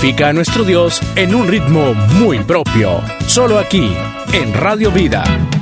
glorifica a nuestro Dios en un ritmo muy propio. Solo aquí, en Radio Vida.